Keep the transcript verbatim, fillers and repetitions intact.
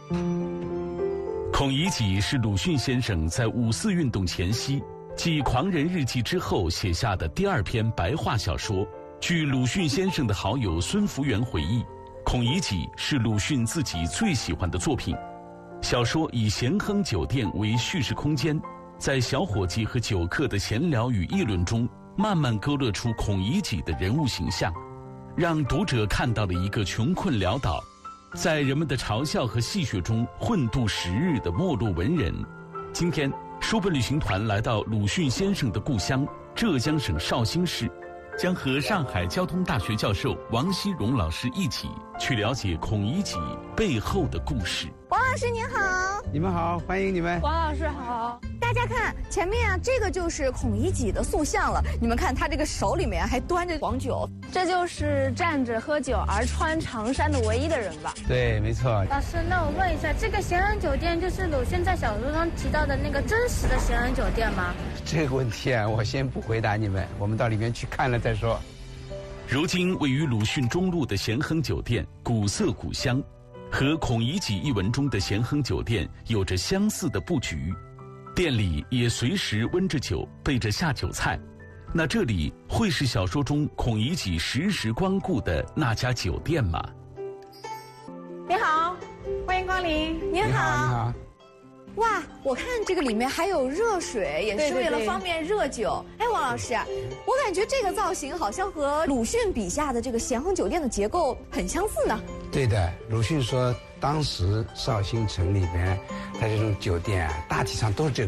孔乙己是鲁迅先生在五四运动前夕继《狂人日记》之后写下的第二篇白话小说。据鲁迅先生的好友孙福元回忆，孔乙己是鲁迅自己最喜欢的作品。小说以咸亨酒店为叙事空间，在小伙计和酒客的闲聊与议论中，慢慢勾勒出孔乙己的人物形象，让读者看到了一个穷困潦倒，在人们的嘲笑和戏谑中混度时日的没落文人。今天，书本旅行团来到鲁迅先生的故乡浙江省绍兴市，将和上海交通大学教授王希荣老师一起去了解孔乙己背后的故事。 王老师您好。 你们好，欢迎你们。 王老师好。大家看前面啊，这个就是孔乙己的塑像了。你们看他这个手里面还端着黄酒， 这就是站着喝酒而穿长衫的唯一的人吧？ 对，没错。 老师，那我问一下，这个咸亨酒店就是鲁迅在小说中提到的那个真实的咸亨酒店吗？ 这个问题啊，我先不回答你们，我们到里面去看了再说。 如今位于鲁迅中路的咸亨酒店古色古香，和孔乙己一文中的咸亨酒店有着相似的布局，店里也随时温着酒，备着下酒菜。那这里会是小说中孔乙己时时光顾的那家酒店吗？ 你好，欢迎光临。 您好。 你好，你好。 哇，我看这个里面还有热水，也是为了对对对方便热酒。哎，王老师啊，我感觉这个造型好像和鲁迅笔下的这个咸亨酒店的结构很相似呢。 对的，鲁迅说，当时绍兴城里边，他这种酒店啊，大体上都是这个